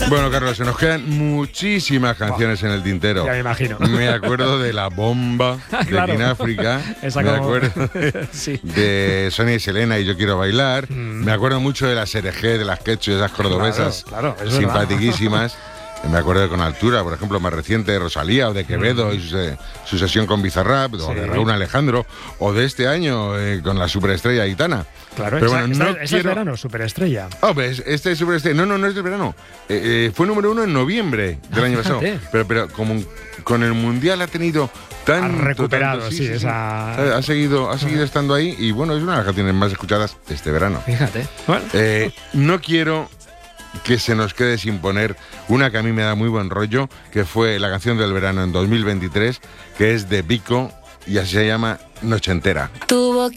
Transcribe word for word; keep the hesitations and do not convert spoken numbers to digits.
Bueno, Carlos, se nos quedan muchísimas canciones wow. en el tintero. Ya me imagino. Me acuerdo de La Bomba, de claro. Kináfrica. Esa me como... acuerdo de, sí. de Sonia y Selena y Yo Quiero Bailar. Mm. Me acuerdo mucho de las R G, de las Quechu, esas cordobesas claro, claro, simpatiquísimas. Me acuerdo de Con Altura, por ejemplo, más reciente de Rosalía o de Quevedo mm. y su, su sesión con Bizarrap, sí. o de Raúl Alejandro, o de este año eh, con la superestrella Aitana. Claro, pero esa, bueno, esa, no esa quiero... es verano, superestrella. Oh, pues este es superestrella. No, no, no es del verano. Eh, eh, fue número uno en noviembre del ah, año pasado. Pero, pero como con el Mundial ha tenido tan... Ha recuperado, tanto, sí, sí, sí, esa... sí. Ha seguido, ha seguido estando ahí y bueno, es una de las canciones más escuchadas este verano. Fíjate. Bueno. Eh, no quiero... que se nos quede sin poner una que a mí me da muy buen rollo, que fue la canción del verano en dos mil veintitrés, que es de Vico y así se llama Noche Entera. Tu boquita